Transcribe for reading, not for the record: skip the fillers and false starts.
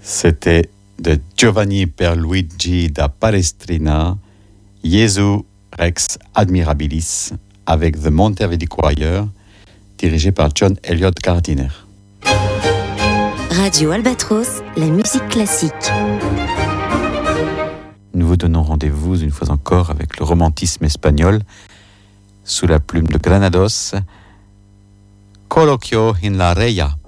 C'était de Giovanni Pierluigi da Palestrina, Jesu Rex Admirabilis, avec The Monteverdi Choir, dirigé par John Elliott Gardiner. Radio Albatros, la musique classique. Nous vous donnons rendez-vous une fois encore avec le romantisme espagnol, sous la plume de Granados, Colloquio in la Reya.